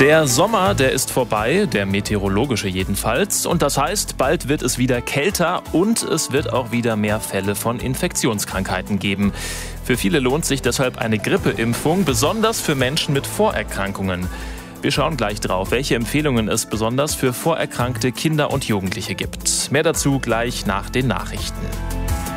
Der Sommer, der ist vorbei, der meteorologische jedenfalls. Und das heißt, bald wird es wieder kälter und es wird auch wieder mehr Fälle von Infektionskrankheiten geben. Für viele lohnt sich deshalb eine Grippeimpfung, besonders für Menschen mit Vorerkrankungen. Wir schauen gleich drauf, welche Empfehlungen es besonders für vorerkrankte Kinder und Jugendliche gibt. Mehr dazu gleich nach den Nachrichten.